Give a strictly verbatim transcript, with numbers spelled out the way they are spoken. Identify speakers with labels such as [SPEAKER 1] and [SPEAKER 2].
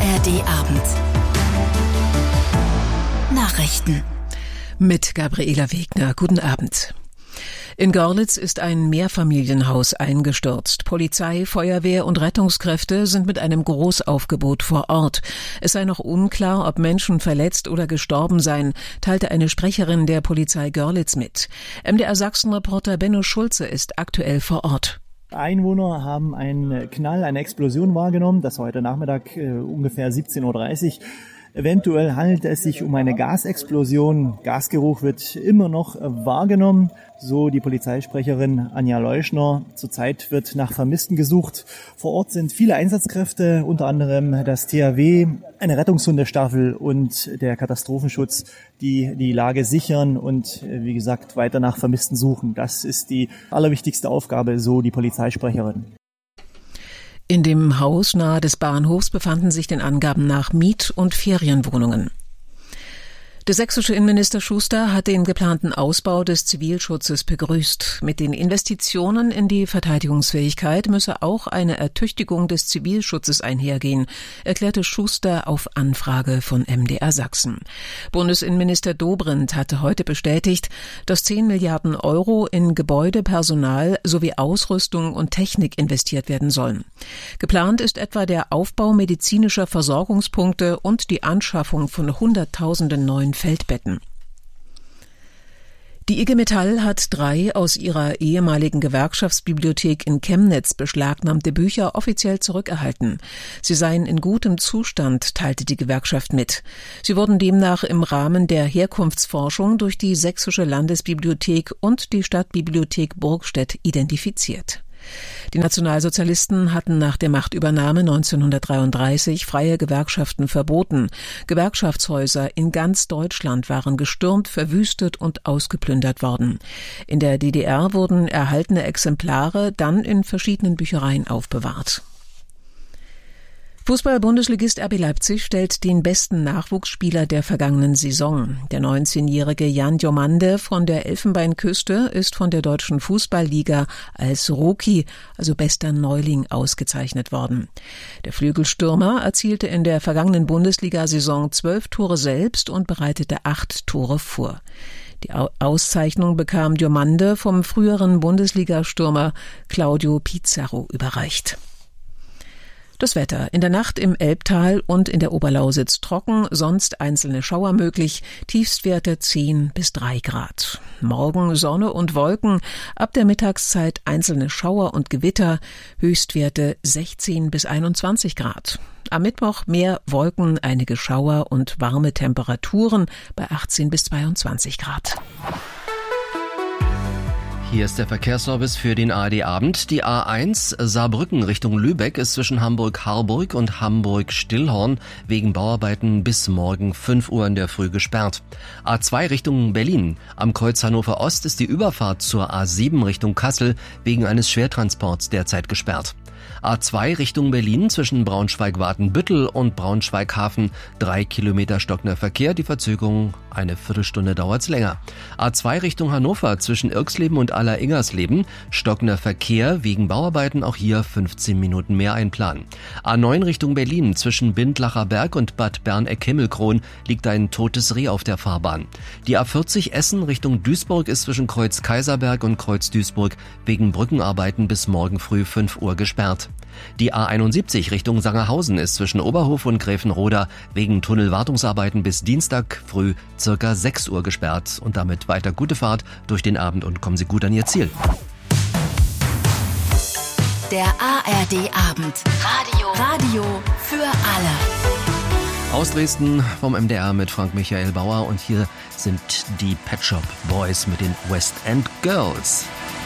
[SPEAKER 1] R D-Abend. Nachrichten.
[SPEAKER 2] Mit Gabriela Wegner. Guten Abend. In Görlitz ist ein Mehrfamilienhaus eingestürzt. Polizei, Feuerwehr und Rettungskräfte sind mit einem Großaufgebot vor Ort. Es sei noch unklar, ob Menschen verletzt oder gestorben seien, teilte eine Sprecherin der Polizei Görlitz mit. M D R Sachsen-Reporter Benno Schulze ist aktuell vor Ort.
[SPEAKER 3] Einwohner haben einen Knall, eine Explosion wahrgenommen. Das war heute Nachmittag äh, ungefähr siebzehn Uhr dreißig. Eventuell handelt es sich um eine Gasexplosion. Gasgeruch wird immer noch wahrgenommen, so die Polizeisprecherin Anja Leuschner. Zurzeit wird nach Vermissten gesucht. Vor Ort sind viele Einsatzkräfte, unter anderem das T H W, eine Rettungshundestaffel und der Katastrophenschutz, die die Lage sichern und, wie gesagt, weiter nach Vermissten suchen. Das ist die allerwichtigste Aufgabe, so die Polizeisprecherin.
[SPEAKER 2] In dem Haus nahe des Bahnhofs befanden sich den Angaben nach Miet- und Ferienwohnungen. Der sächsische Innenminister Schuster hat den geplanten Ausbau des Zivilschutzes begrüßt. Mit den Investitionen in die Verteidigungsfähigkeit müsse auch eine Ertüchtigung des Zivilschutzes einhergehen, erklärte Schuster auf Anfrage von M D R Sachsen. Bundesinnenminister Dobrindt hatte heute bestätigt, dass zehn Milliarden Euro in Gebäude, Personal sowie Ausrüstung und Technik investiert werden sollen. Geplant ist etwa der Aufbau medizinischer Versorgungspunkte und die Anschaffung von Hunderttausenden neuen Feldbetten. Die I G Metall hat drei aus ihrer ehemaligen Gewerkschaftsbibliothek in Chemnitz beschlagnahmte Bücher offiziell zurückerhalten. Sie seien in gutem Zustand, teilte die Gewerkschaft mit. Sie wurden demnach im Rahmen der Herkunftsforschung durch die Sächsische Landesbibliothek und die Stadtbibliothek Burgstedt identifiziert. Die Nationalsozialisten hatten nach der Machtübernahme neunzehnhundertdreiunddreißig freie Gewerkschaften verboten. Gewerkschaftshäuser in ganz Deutschland waren gestürmt, verwüstet und ausgeplündert worden. In der D D R wurden erhaltene Exemplare dann in verschiedenen Büchereien aufbewahrt. Fußball-Bundesligist R B Leipzig stellt den besten Nachwuchsspieler der vergangenen Saison. Der neunzehnjährige Jan Diomande von der Elfenbeinküste ist von der Deutschen Fußballliga als Rookie, also bester Neuling, ausgezeichnet worden. Der Flügelstürmer erzielte in der vergangenen Bundesliga-Saison zwölf Tore selbst und bereitete acht Tore vor. Die Auszeichnung bekam Diomande vom früheren Bundesliga-Stürmer Claudio Pizarro überreicht. Das Wetter. In der Nacht im Elbtal und in der Oberlausitz trocken, sonst einzelne Schauer möglich, Tiefstwerte zehn bis drei Grad. Morgen Sonne und Wolken, ab der Mittagszeit einzelne Schauer und Gewitter, Höchstwerte sechzehn bis einundzwanzig Grad. Am Mittwoch mehr Wolken, einige Schauer und warme Temperaturen bei achtzehn bis zweiundzwanzig Grad.
[SPEAKER 4] Hier ist der Verkehrsservice für den A R D-Abend. Die A eins Saarbrücken Richtung Lübeck ist zwischen Hamburg-Harburg und Hamburg-Stillhorn wegen Bauarbeiten bis morgen fünf Uhr in der Früh gesperrt. A zwei Richtung Berlin. Am Kreuz Hannover Ost ist die Überfahrt zur A sieben Richtung Kassel wegen eines Schwertransports derzeit gesperrt. A zwei Richtung Berlin zwischen Braunschweig-Watenbüttel und Braunschweig-Hafen. Drei Kilometer stockender Verkehr. Die Verzögerung eine Viertelstunde dauert's länger. A zwei Richtung Hannover zwischen Irxleben und Aller-Ingersleben. Stockender Verkehr wegen Bauarbeiten. Auch hier fünfzehn Minuten mehr einplanen. A neun Richtung Berlin zwischen Bindlacher Berg und Bad Berneck-Himmelkron liegt ein totes Reh auf der Fahrbahn. Die A vierzig Essen Richtung Duisburg ist zwischen Kreuz Kaiserberg und Kreuz Duisburg wegen Brückenarbeiten bis morgen früh fünf Uhr gesperrt. Die A einundsiebzig Richtung Sangerhausen ist zwischen Oberhof und Gräfenroda wegen Tunnelwartungsarbeiten bis Dienstag früh circa sechs Uhr gesperrt. Und damit weiter gute Fahrt durch den Abend und kommen Sie gut an Ihr Ziel.
[SPEAKER 1] Der A R D-Abend. Radio. Radio für alle.
[SPEAKER 4] Aus Dresden vom M D R mit Frank Michael Bauer und hier sind die Pet Shop Boys mit den West End Girls.